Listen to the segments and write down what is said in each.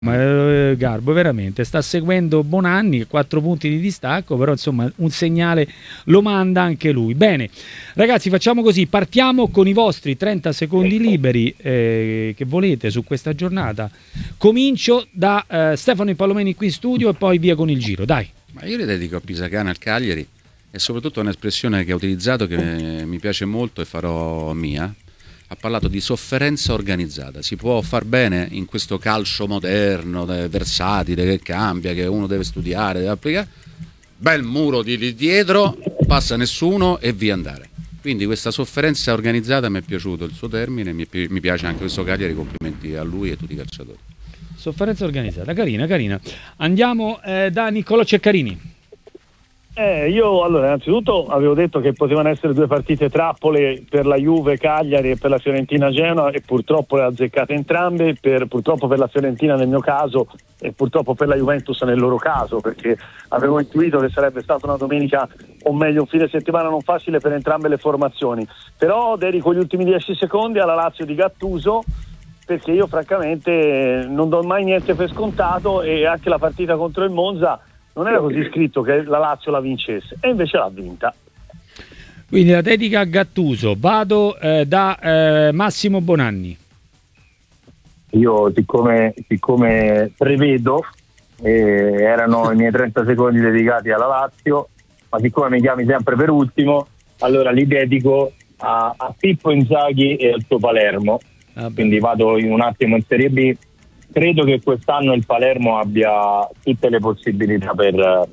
Garbo veramente sta seguendo Bonanni, 4 punti di distacco, però insomma un segnale lo manda anche lui. Bene ragazzi, facciamo così, partiamo con i vostri 30 secondi liberi che volete su questa giornata. Comincio da Stefano Impallomeni qui in studio e poi via con il giro, dai. Ma io le dedico a Pisacane, al Cagliari, e soprattutto un'espressione che ha utilizzato che mi piace molto e farò mia. Ha parlato di sofferenza organizzata. Si può far bene in questo calcio moderno, versatile, che cambia, che uno deve studiare, deve applicare. Bel muro di lì dietro, passa nessuno e via andare. Quindi questa sofferenza organizzata mi è piaciuto il suo termine, mi piace anche questo Cagliari, complimenti a lui e a tutti i calciatori. Sofferenza organizzata, carina. Andiamo da Niccolò Ceccarini. Io allora innanzitutto avevo detto che potevano essere 2 partite trappole per la Juve Cagliari e per la Fiorentina Genoa, e purtroppo le ha azzeccate entrambe, purtroppo per la Fiorentina nel mio caso e purtroppo per la Juventus nel loro caso, perché avevo intuito che sarebbe stata una domenica, o meglio un fine settimana non facile per entrambe le formazioni. Però dedico gli ultimi 10 secondi alla Lazio di Gattuso, perché io francamente non do mai niente per scontato, e anche la partita contro il Monza non era così scritto che la Lazio la vincesse, e invece l'ha vinta. Quindi la dedica a Gattuso. Vado da Massimo Bonanni. Io siccome prevedo, erano i miei 30 secondi dedicati alla Lazio, ma siccome mi chiami sempre per ultimo, allora li dedico a Pippo Inzaghi e al suo Palermo. Quindi vado un attimo in Serie B. Credo che quest'anno il Palermo abbia tutte le possibilità per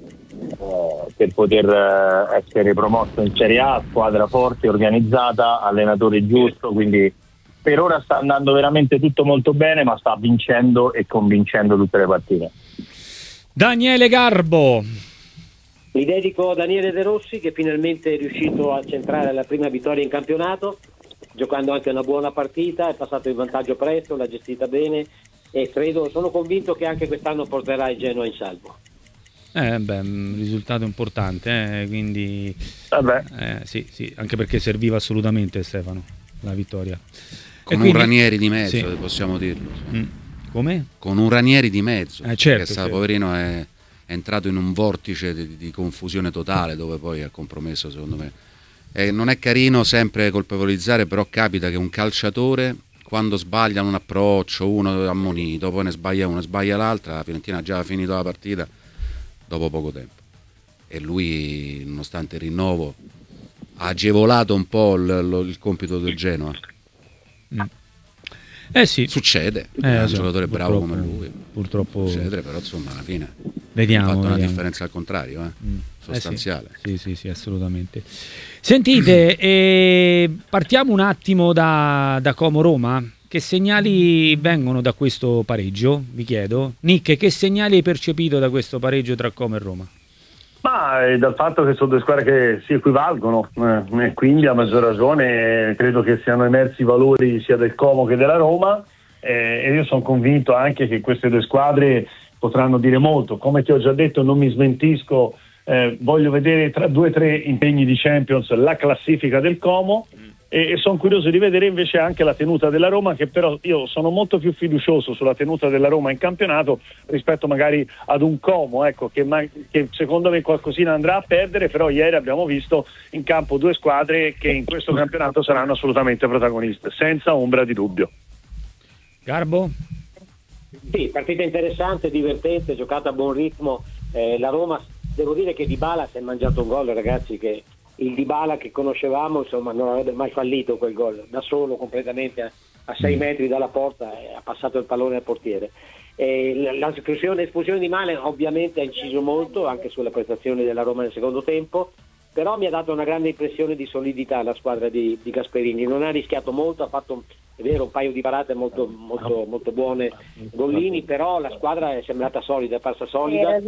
poter essere promosso in Serie A, squadra forte, organizzata, allenatore giusto, quindi per ora sta andando veramente tutto molto bene, ma sta vincendo e convincendo tutte le partite. Daniele Garbo. Mi dedico a Daniele De Rossi, che finalmente è riuscito a centrare la prima vittoria in campionato, giocando anche una buona partita, è passato in vantaggio presto, l'ha gestita bene, e sono convinto che anche quest'anno porterà il Genoa in salvo. Un risultato importante, quindi sì, anche perché serviva assolutamente, Stefano, la vittoria. Con un Ranieri di mezzo, sì. Possiamo dirlo. Come? Con un Ranieri di mezzo, certo, perché poverino è entrato in un vortice di confusione totale, dove poi ha compromesso, secondo me. Non è carino sempre colpevolizzare, però capita che un calciatore, quando sbaglia un approccio, uno è ammonito, poi ne sbaglia uno, sbaglia l'altra, la Fiorentina ha già finito la partita dopo poco tempo. E lui, nonostante il rinnovo, ha agevolato un po' il compito del Genoa. Sì. Succede, è un giocatore bravo come lui. Purtroppo succede, però insomma alla fine vediamo, ha fatto una differenza al contrario, sostanziale. Sì, assolutamente. Sentite, partiamo un attimo da Como Roma. Che segnali vengono da questo pareggio? Vi chiedo. Nick, che segnali hai percepito da questo pareggio tra Como e Roma? Ma dal fatto che sono 2 squadre che si equivalgono, e quindi a maggior ragione credo che siano emersi i valori sia del Como che della Roma, e io sono convinto anche che queste 2 squadre potranno dire molto. Come ti ho già detto, non mi smentisco, voglio vedere tra 2 o 3 impegni di Champions la classifica del Como, e sono curioso di vedere invece anche la tenuta della Roma, che però io sono molto più fiducioso sulla tenuta della Roma in campionato rispetto magari ad un Como, che secondo me qualcosina andrà a perdere, però ieri abbiamo visto in campo 2 squadre che in questo campionato saranno assolutamente protagoniste, senza ombra di dubbio. Garbo? Sì, partita interessante, divertente, giocata a buon ritmo. La Roma, devo dire che Dybala si è mangiato un gol, ragazzi, che il Dybala che conoscevamo, insomma, non avrebbe mai fallito quel gol, da solo completamente a 6 metri dalla porta, ha passato il pallone al portiere. L'espulsione di Mane ovviamente ha inciso molto anche sulla prestazione della Roma nel secondo tempo, però mi ha dato una grande impressione di solidità la squadra di Gasperini. Non ha rischiato molto, ha fatto, è vero, un paio di parate molto buone, gollini, però la squadra è sembrata solida, è parsa solida.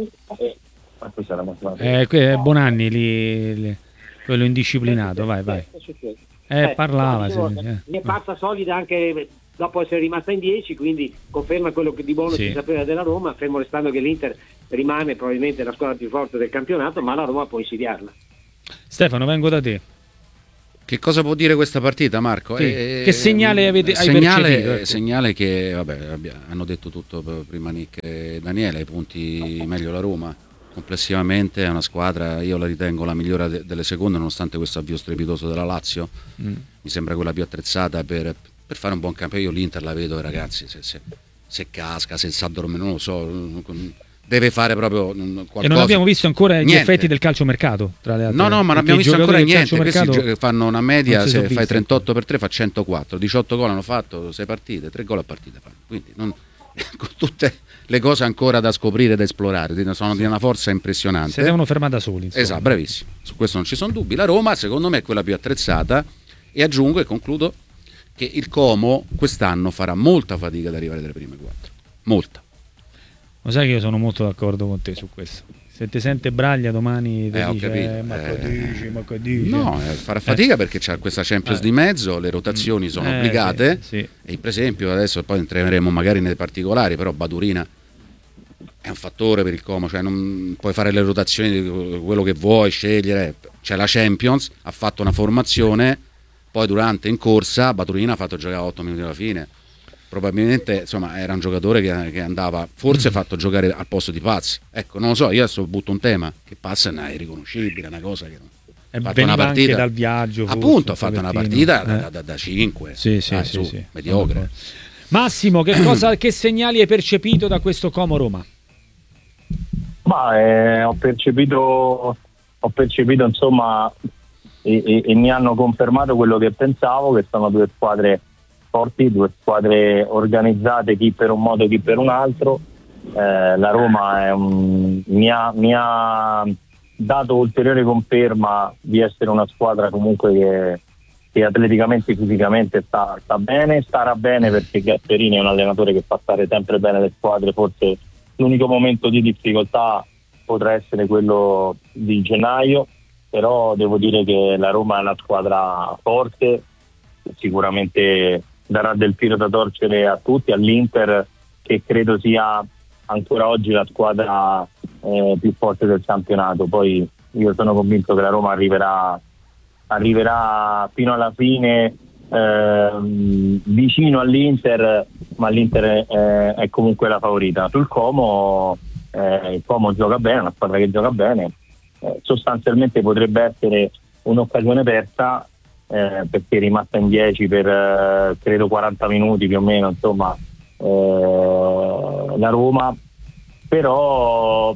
Bonanni quello indisciplinato, vai. Parlava. Mi è parsa solida anche dopo essere rimasta in 10, quindi conferma quello che di buono si sapeva della Roma, fermo restando che l'Inter rimane probabilmente la squadra più forte del campionato, ma la Roma può insidiarla. Stefano, vengo da te. Che cosa può dire questa partita, Marco? Sì. Che segnale hai percepito? Ecco. Segnale che, hanno detto tutto prima Nick e Daniele, i punti meglio la Roma. Complessivamente è una squadra, io la ritengo la migliore delle seconde, nonostante questo avvio strepitoso della Lazio. Mi sembra quella più attrezzata per fare un buon campionato. Io l'Inter la vedo, ragazzi, se casca, se sa dormire, non lo so, deve fare proprio qualcosa. E non abbiamo visto ancora gli effetti del calciomercato, tra le altre. No, ma non abbiamo visto ancora niente. Questi fanno una media, se fai 38 per 3 fa 104, 18 gol hanno fatto, 6 partite, 3 gol a partita fanno. Quindi con tutte le cose ancora da scoprire, da esplorare, sono di una forza impressionante. Si devono fermare da soli, insomma. Esatto, bravissimo, su questo non ci sono dubbi. La Roma secondo me è quella più attrezzata, e aggiungo e concludo che il Como quest'anno farà molta fatica ad arrivare dalle prime 4, molta. Lo sai che io sono molto d'accordo con te su questo. Se ti sente Braglia domani ti ho dice capito. ma che dici? No, farà fatica perché c'è questa Champions di mezzo, le rotazioni sono obbligate, sì. E per esempio adesso poi entreremo magari nei particolari, però Badurina è un fattore per il Como, cioè non puoi fare le rotazioni di quello che vuoi, scegliere. C'è la Champions, ha fatto una formazione, poi durante in corsa Badurina ha fatto giocare a 8 minuti alla fine. Probabilmente insomma era un giocatore che andava forse fatto giocare al posto di Pazzi, ecco, non lo so, io adesso butto un tema che Pazzi è irriconoscibile, una cosa che ha fatto una partita anche dal viaggio, appunto, ha fatto una partita da 5 sì, mediocre. Massimo, che segnali hai percepito da questo Como Roma? Ma ho percepito insomma e mi hanno confermato quello che pensavo, che sono due squadre forti, due squadre organizzate, chi per un modo chi per un altro. La Roma mi ha dato ulteriore conferma di essere una squadra comunque che atleticamente e fisicamente sta bene, starà bene, perché Gasperini è un allenatore che fa stare sempre bene le squadre. Forse l'unico momento di difficoltà potrà essere quello di gennaio, però devo dire che la Roma è una squadra forte, sicuramente darà del filo da torcere a tutti, all'Inter, che credo sia ancora oggi la squadra più forte del campionato. Poi io sono convinto che la Roma arriverà fino alla fine vicino all'Inter, ma l'Inter è comunque la favorita. Sul Como, il Como gioca bene, è una squadra che gioca bene, sostanzialmente potrebbe essere un'occasione persa, perché è rimasta in 10 per credo 40 minuti più o meno, insomma, la Roma, però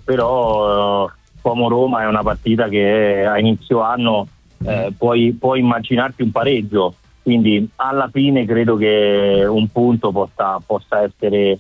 Como Roma è una partita che a inizio anno puoi immaginarti un pareggio, quindi alla fine credo che un punto possa essere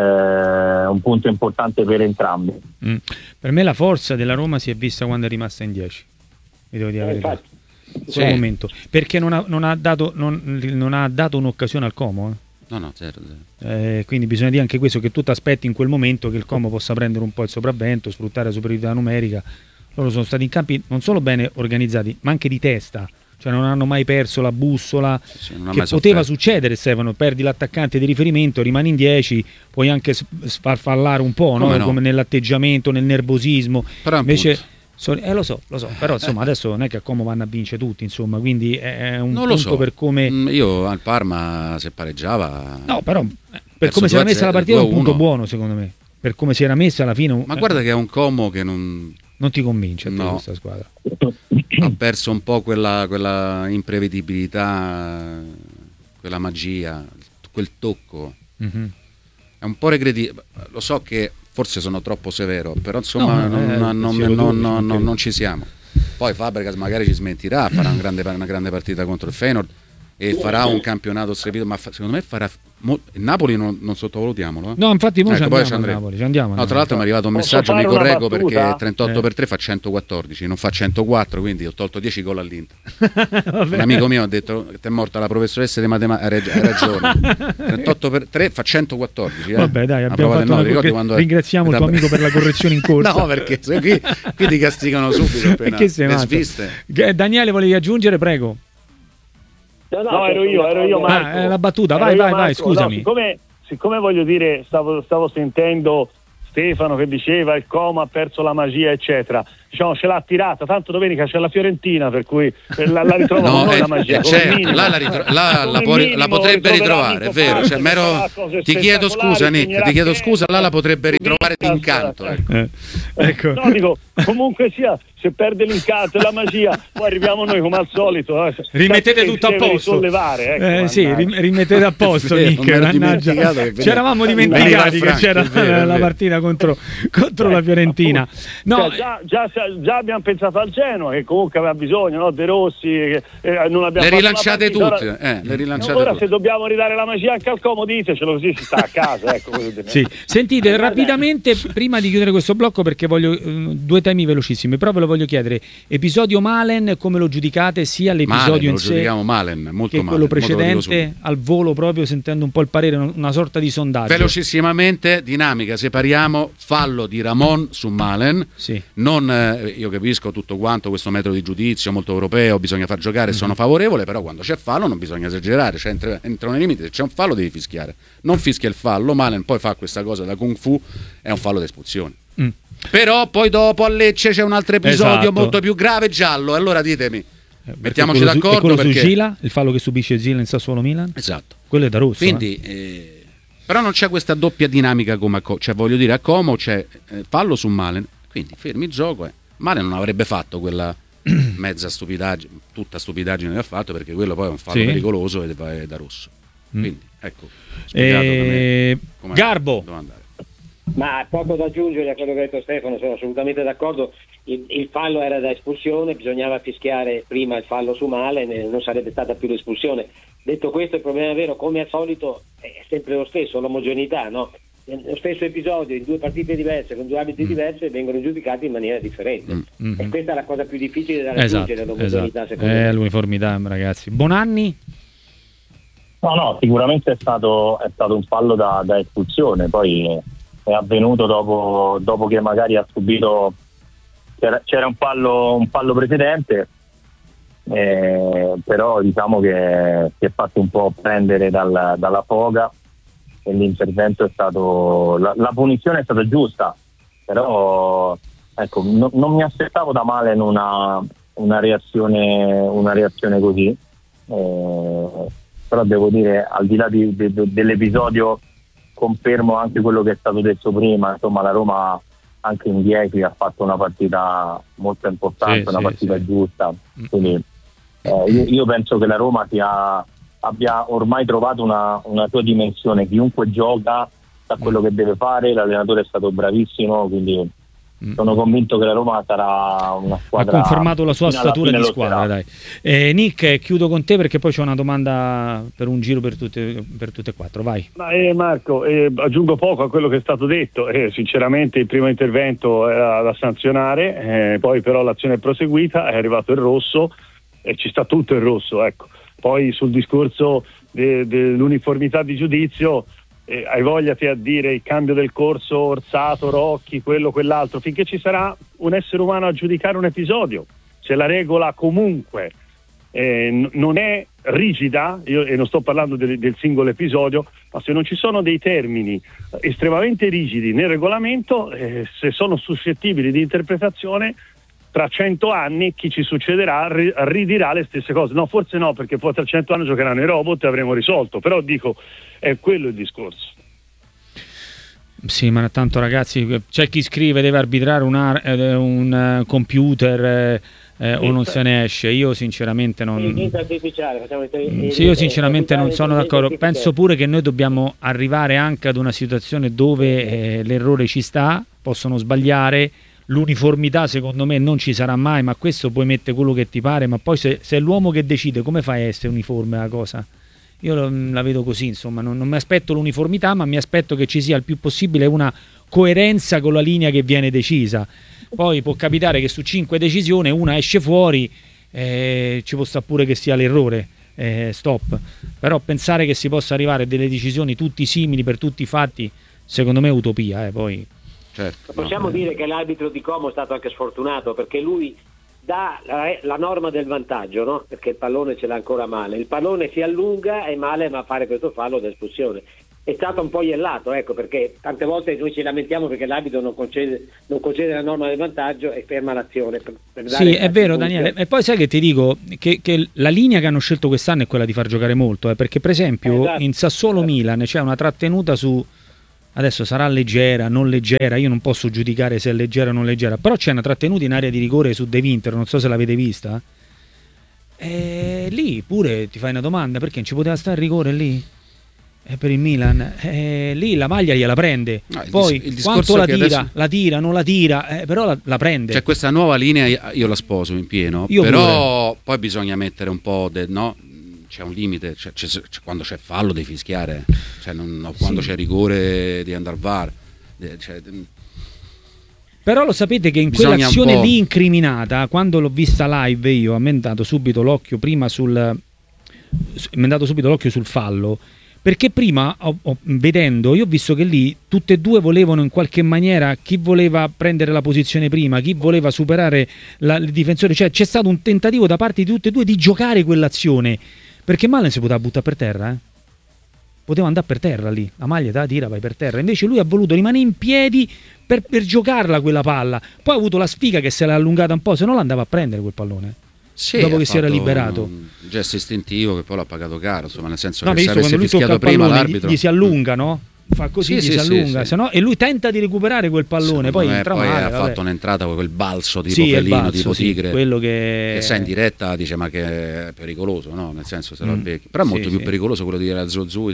un punto importante per entrambi. Per me la forza della Roma si è vista quando è rimasta in 10, vi devo dire la verità. In quel momento, perché non ha dato un'occasione al Como. No, zero. Quindi bisogna dire anche questo, che tu ti aspetti in quel momento che il Como possa prendere un po' il sopravvento, sfruttare la superiorità numerica. Loro sono stati in campi non solo bene organizzati, ma anche di testa, cioè non hanno mai perso la bussola, che poteva succedere. Stefano, perdi l'attaccante di riferimento, rimani in 10, puoi anche sfarfallare un po', no? Come nell'atteggiamento, nel nervosismo. Però invece lo so, però insomma adesso non è che a Como vanno a vincere tutti, insomma, quindi è un punto per come io al Parma se pareggiava, no, però per come si era messa la partita è un punto buono, secondo me, per come si era messa alla fine. Ma guarda che è un Como che non ti convince a te, questa squadra ha perso un po' quella imprevedibilità, quella magia, quel tocco. È un po' regredito, lo so che forse sono troppo severo, però insomma non ci siamo. Poi Fabregas magari ci smentirà, farà una grande partita contro il Feyenoord e farà un campionato strepitoso, ma secondo me farà Napoli non sottovalutiamolo. No, infatti poi ci andiamo. No, tra l'altro mi è arrivato un messaggio, mi correggo, perché 38 per 3 fa 114, non fa 104, quindi ho tolto 10 gol all'Inter. Un amico mio ha detto che è morta la professoressa di matematica, hai ragione. 38 per 3 fa 114. Vabbè, dai, abbiamo fatto ringraziamo il tuo amico per la correzione in corsa. No, perché qui ti castigano subito appena le sviste. Daniele, volevi aggiungere, prego. No, ero io Marco. La battuta, vai, scusami. No, siccome voglio dire, stavo sentendo Stefano che diceva il Como ha perso la magia, eccetera. diciamo ce l'ha tirata, tanto domenica c'è la Fiorentina, per cui la ritroviamo noi la magia. Certo, la potrebbe ritrovare, è vero, cioè, ti chiedo scusa Nick, ti chiedo scusa, la potrebbe ritrovare d'incanto. Ecco. No, dico, comunque sia, se perde l'incanto e la magia, poi arriviamo noi come al solito. Rimettete tutto a posto. Sollevare, ecco, sì, rimettete a posto, Nick. Ci eravamo dimenticati che c'era la partita contro la Fiorentina. No, già abbiamo pensato al Genoa, che comunque aveva bisogno, no? De Rossi, non abbiamo le rilanciate tutte. Ora se dobbiamo ridare la magia anche al Como, ditecelo, così si sta a casa. Ecco. Sì. Sentite, rapidamente, prima di chiudere questo blocco, perché voglio due temi velocissimi, però ve lo voglio chiedere. Episodio Malen, come lo giudicate? Sia l'episodio in sé, giudichiamo Malen, molto che quello precedente, al volo proprio, sentendo un po' il parere, una sorta di sondaggio. Velocissimamente, dinamica, separiamo fallo di Ramon su Malen. Sì. Io capisco tutto quanto, questo metodo di giudizio molto europeo, bisogna far giocare, sono favorevole, però quando c'è fallo non bisogna esagerare, cioè entrano nei limiti, se c'è un fallo devi fischiare, non fischia il fallo, Malen poi fa questa cosa da Kung Fu, è un fallo d'espulsione. Però poi dopo a Lecce c'è un altro episodio molto più grave, giallo, allora ditemi, mettiamoci d'accordo. Quello perché... su Gila, il fallo che subisce Gila in Sassuolo Milan? Esatto. Quello è da rosso. Quindi però non c'è questa doppia dinamica come cioè voglio dire, a Como c'è fallo su Malen, quindi fermi il gioco, Malen non avrebbe fatto quella mezza stupidaggine, tutta stupidaggine che ha fatto, perché quello poi è un fallo pericoloso ed è da rosso. Quindi ecco, spiegato come Garbo. andare. Ma poco da aggiungere a quello che ha detto Stefano, sono assolutamente d'accordo. Il fallo era da espulsione, bisognava fischiare prima il fallo su Malen, non sarebbe stata più l'espulsione. Detto questo, il problema vero, come al solito, è sempre lo stesso, l'omogeneità, no? Lo stesso episodio in due partite diverse, con due arbitri diversi, vengono giudicati in maniera differente. E questa è la cosa più difficile da raggiungere, l'omogeneità, secondo me. L'uniformità, ragazzi. Bonanni? No, sicuramente è stato un fallo da espulsione, poi è avvenuto dopo che magari ha subito, c'era un fallo precedente, però diciamo che si è fatto un po' prendere dalla foga e l'intervento è stato, la punizione è stata giusta, però ecco, non mi aspettavo da Malen una reazione così, però devo dire, al di là dell'episodio, confermo anche quello che è stato detto prima, insomma la Roma anche in 10 ha fatto una partita molto importante, una partita giusta, quindi io penso che la Roma abbia ormai trovato una sua dimensione, chiunque gioca sa quello che deve fare, l'allenatore è stato bravissimo, quindi sono convinto che la Roma sarà una squadra. Ha confermato la sua statura di squadra, dai. Nick, chiudo con te perché poi c'è una domanda per un giro per tutte e quattro, vai. Marco, aggiungo poco a quello che è stato detto, sinceramente il primo intervento era da sanzionare, poi però l'azione è proseguita, è arrivato il rosso e ci sta tutto il rosso, ecco. Poi sul discorso dell'uniformità di giudizio, hai voglia te a dire il cambio del corso, Orsato, Rocchi, quello, quell'altro, finché ci sarà un essere umano a giudicare un episodio, se la regola comunque non è rigida, e non sto parlando del singolo episodio, ma se non ci sono dei termini estremamente rigidi nel regolamento, se sono suscettibili di interpretazione, tra 100 anni chi ci succederà ridirà le stesse cose. No, forse no, perché poi tra 100 anni giocheranno i robot e avremo risolto, però dico, è quello il discorso. Sì, ma tanto ragazzi, c'è chi scrive deve arbitrare un computer o non se ne esce. Io sinceramente non sono d'accordo. Penso pure che noi dobbiamo arrivare anche ad una situazione dove l'errore ci sta, possono sbagliare. L'uniformità secondo me non ci sarà mai, ma questo puoi mettere quello che ti pare, ma poi se è l'uomo che decide, come fai a essere uniforme la cosa? Io la vedo così, insomma, non mi aspetto l'uniformità, ma mi aspetto che ci sia il più possibile una coerenza con la linea che viene decisa. Poi può capitare che su 5 decisioni una esce fuori, ci può stare pure che sia l'errore, stop. Però pensare che si possa arrivare a delle decisioni tutti simili per tutti i fatti, secondo me è utopia, poi... Certo, possiamo dire che l'arbitro di Como è stato anche sfortunato, perché lui dà la norma del vantaggio, no? Perché il pallone ce l'ha ancora male, il pallone si allunga e Malen va a fare questo fallo d'espulsione è stato un po' iellato, ecco, perché tante volte noi ci lamentiamo perché l'arbitro non concede la norma del vantaggio e ferma l'azione. Sì, è vero, Daniele. E poi sai che ti dico che la linea che hanno scelto quest'anno è quella di far giocare molto, perché per esempio esatto. in Sassuolo-Milan c'è una trattenuta su, adesso sarà leggera, non leggera, io non posso giudicare se è leggera o non leggera, però c'è una trattenuta in area di rigore su De Winter, non so se l'avete vista. Lì pure ti fai una domanda, perché non ci poteva stare il rigore lì? Per il Milan, lì la maglia gliela prende, poi il quanto la tira, adesso... la tira, non la tira, però la prende. Cioè questa nuova linea io la sposo in pieno, Io però poi bisogna mettere un po' no? C'è un limite, quando c'è fallo devi fischiare, cioè quando c'è rigore devi andare al VAR. Però lo sapete che in quell'azione lì incriminata, quando l'ho vista live io, mi è andato subito l'occhio sul fallo, perché prima vedendo io ho visto che lì tutte e due volevano in qualche maniera, chi voleva prendere la posizione prima, chi voleva superare il difensore, cioè c'è stato un tentativo da parte di tutte e due di giocare quell'azione, perché Malen si poteva buttare per terra, poteva andare per terra lì, la maglia te la tira, vai per terra, invece lui ha voluto rimanere in piedi per giocarla quella palla, poi ha avuto la sfiga che se l'ha allungata un po', se no l'andava a prendere quel pallone. Sì, dopo che si era liberato, un gesto istintivo che poi l'ha pagato caro, insomma, nel senso che se avesse fischiato prima l'arbitro gli si allunga, no? Fa così, gli si allunga, sì. e lui tenta di recuperare quel pallone, poi entra male, ha fatto un'entrata con quel balzo tipo felino, tipo tigre, quello che sai in diretta dice ma che è pericoloso, no? Nel senso se la becchi, però è molto più pericoloso quello di Razzozzù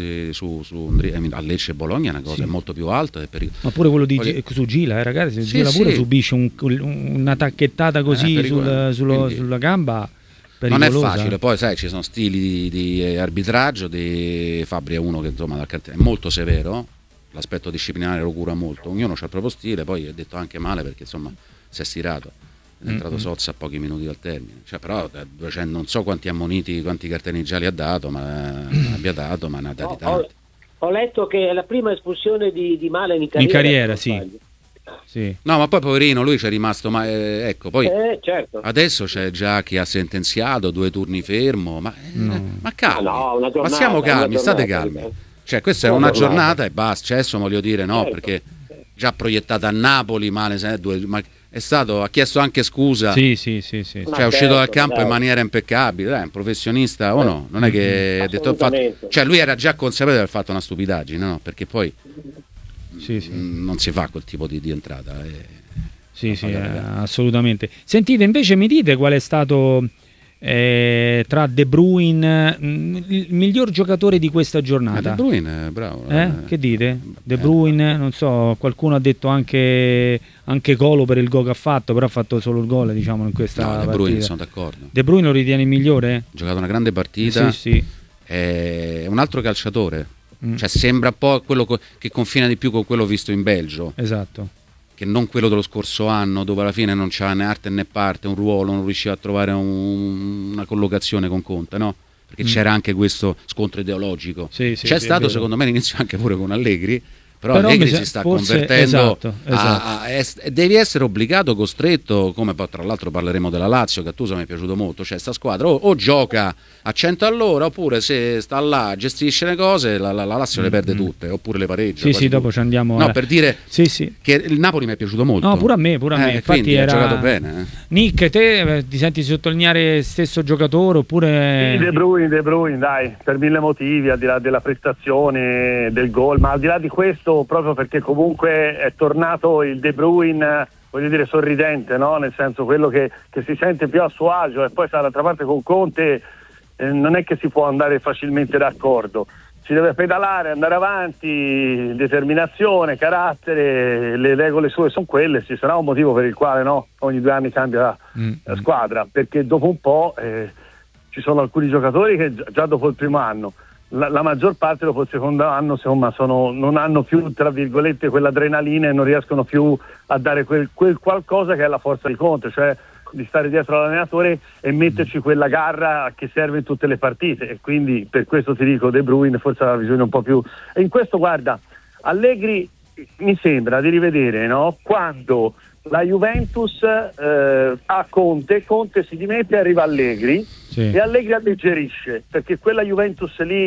a Lecce e Bologna, è una cosa è molto più alta, è pericoloso. Ma pure quello su Gila, ragazzi, Gila pure subisce una tacchettata così sulla gamba. Non è facile, poi sai ci sono stili di arbitraggio, di Fabri è uno che insomma è molto severo, l'aspetto disciplinare lo cura molto, ognuno ha il proprio stile, poi è detto anche male perché insomma si è stirato, è entrato Sozza a pochi minuti dal termine, cioè, però non so quanti ammoniti, quanti cartellini gialli abbia dato, ma ne ha dati tanti. Ho letto che è la prima espulsione di Malen in carriera. In carriera, sì. No, ma poi poverino lui c'è rimasto, ma ecco, poi certo. adesso c'è già chi ha sentenziato 2 turni fermo, ma calmi, ma siamo calmi, state calmi. Cioè questa è una giornata e basta, cioè adesso voglio dire no, perché già proiettata a Napoli, ma ha chiesto anche scusa. Sì. Cioè è uscito dal campo in maniera impeccabile, è un professionista o no? Non è che ha detto cioè lui era già consapevole di aver fatto una stupidaggine, no? Perché poi non si fa quel tipo di entrata. Assolutamente. Sentite, invece mi dite qual è stato tra De Bruyne il miglior giocatore di questa giornata? De Bruyne, bravo. Che dite? De Bruyne, non so, qualcuno ha detto anche Colo per il gol che ha fatto, però ha fatto solo il gol, diciamo, in questa partita. De Bruyne, sono d'accordo. De Bruyne lo ritiene il migliore? Ha giocato una grande partita. È un altro calciatore. Cioè sembra un po' quello che confina di più con quello visto in Belgio, esatto, che non quello dello scorso anno dove alla fine non c'era né arte né parte, un ruolo, non riusciva a trovare una collocazione con Conte, no? Perché c'era anche questo scontro ideologico. C'è stato secondo me all'inizio anche pure con Allegri, però Allegri si sta convertendo esatto. Devi essere obbligato, costretto, come poi tra l'altro parleremo della Lazio che a Tusa mi è piaciuto molto, cioè sta squadra o gioca a 100 all'ora oppure se sta là gestisce le cose la Lazio le perde tutte oppure le pareggia. Dopo ci andiamo per dire che il Napoli mi è piaciuto molto. No, pure a me infatti ha giocato bene. Nick, te ti senti sottolineare stesso giocatore oppure De Bruyne dai, per 1000 motivi, al di là della prestazione, del gol, ma al di là di questo proprio perché comunque è tornato il De Bruyne, voglio dire, sorridente, no? Nel senso quello che si sente più a suo agio, e poi dall'altra parte con Conte non è che si può andare facilmente d'accordo, si deve pedalare, andare avanti, determinazione, carattere, le regole sue sono quelle, ci sarà un motivo per il quale ogni 2 anni cambia la squadra, perché dopo un po' ci sono alcuni giocatori che già dopo il primo anno, la maggior parte dopo il secondo anno insomma non hanno più tra virgolette quell'adrenalina e non riescono più a dare quel qualcosa che è la forza di Conte, cioè di stare dietro all'allenatore e metterci quella garra che serve in tutte le partite, e quindi per questo ti dico De Bruyne forse ha la visione un po' più, e in questo guarda Allegri mi sembra di rivedere quando la Juventus ha Conte si dimette e arriva Allegri e Allegri alleggerisce, perché quella Juventus lì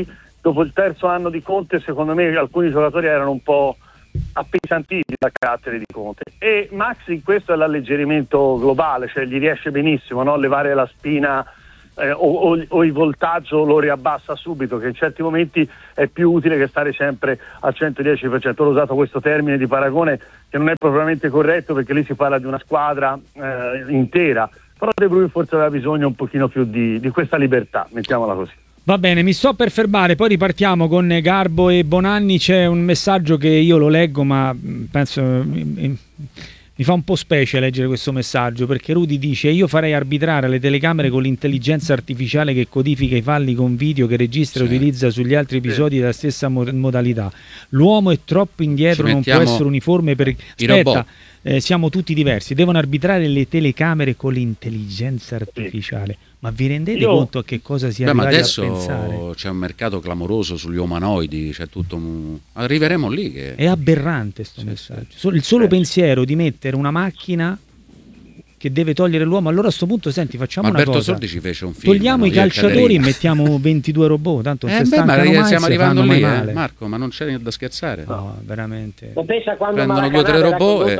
dopo il terzo anno di Conte, secondo me alcuni giocatori erano un po' appesantiti dal carattere di Conte, e Max in questo è l'alleggerimento globale, cioè gli riesce benissimo, no? Levare la spina o il voltaggio lo riabbassa subito, che in certi momenti è più utile che stare sempre al 110%. Ho usato questo termine di paragone che non è propriamente corretto, perché lì si parla di una squadra intera, però De Bruyne forse aveva bisogno un pochino più di questa libertà, mettiamola così. Va bene, mi sto per fermare, poi ripartiamo con Garbo e Bonanni. C'è un messaggio che io lo leggo, ma penso mi fa un po' specie leggere questo messaggio, perché Rudy dice: io farei arbitrare le telecamere con l'intelligenza artificiale che codifica i falli con video, che registra e utilizza sugli altri episodi della stessa modalità. L'uomo è troppo indietro, non può essere uniforme per... Aspetta, siamo tutti diversi, devono arbitrare le telecamere con l'intelligenza artificiale. Ma vi rendete conto a che cosa si arriva a pensare? Adesso c'è un mercato clamoroso sugli umanoidi, c'è tutto arriveremo lì che... È aberrante sto messaggio. Il solo pensiero di mettere una macchina che deve togliere l'uomo. Allora a sto punto, senti, facciamo una cosa. Sordi ci fece un film, togliamo i calciatori e mettiamo 22 robot, tanto se stancano mai, stiamo arrivando lì, male. Marco, ma non c'è niente da scherzare. No, veramente. Ma pensa quando prendono 2 o 3 robot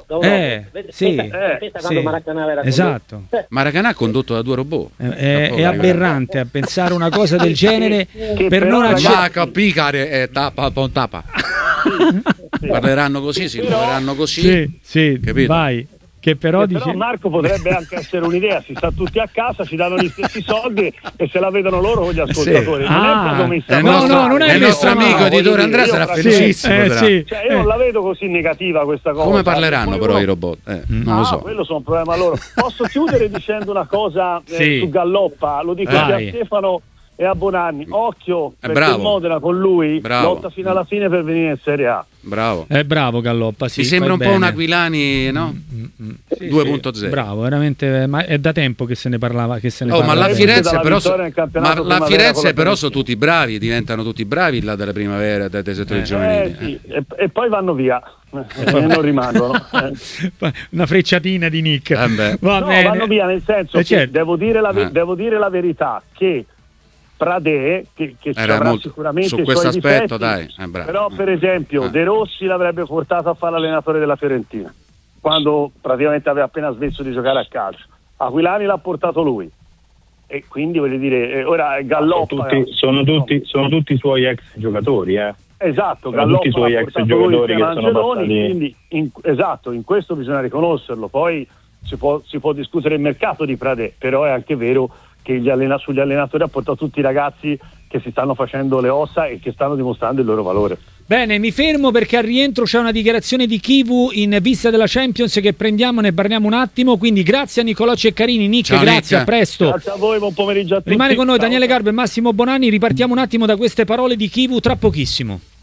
quando Maracanã era esatto. Maracanã condotto da 2 robot. È aberrante a pensare una cosa del genere per non accettare tapa. Parleranno così, si muoveranno così. Sì, capito? Vai. Che però Marco potrebbe anche essere un'idea, si sta tutti a casa, ci danno gli stessi soldi e se la vedono loro con gli ascoltatori. Non è il nostro amico editore Andrea sarà felicissimo. Cioè, io non la vedo così negativa questa cosa. Come parleranno però i robot? Non lo so. Quello sono un problema loro. Posso chiudere dicendo una cosa su Galloppa, lo dico a Stefano e a Bonanni: occhio, perché il Modena con lui lotta fino alla fine per venire in Serie A. Bravo. È bravo Galloppa, sì. Mi sembra un po' un Aquilani, no? 2.0. Bravo, veramente, ma è da tempo che se ne parlava, ma la Firenze però sono tutti bravi, diventano tutti bravi là dalla primavera, dai settori giovanili. E poi vanno via. E non rimangono. Una frecciatina di Nick. Bene. Vanno via, nel senso che devo dire la verità, che Pradè che ci avrà sicuramente su questo aspetto, difetti, però per esempio De Rossi l'avrebbe portato a fare l'allenatore della Fiorentina quando praticamente aveva appena smesso di giocare a calcio. Aquilani l'ha portato lui, e quindi voglio dire, ora Galloppa sono tutti i suoi ex giocatori, esatto, sono tutti i suoi ex giocatori che sono passati, quindi in questo bisogna riconoscerlo. Poi si può discutere il mercato di Pradè, però è anche vero che sugli allenatori ha portato tutti i ragazzi che si stanno facendo le ossa e che stanno dimostrando il loro valore. Bene, mi fermo perché al rientro c'è una dichiarazione di Chivu in vista della Champions che prendiamo, ne parliamo un attimo, quindi grazie a Nicolò Ceccarini. Nick, ciao, grazie, Nick. A presto. Grazie a voi, buon pomeriggio a tutti. Rimane con noi Daniele Garbo e Massimo Bonanni, ripartiamo un attimo da queste parole di Chivu tra pochissimo.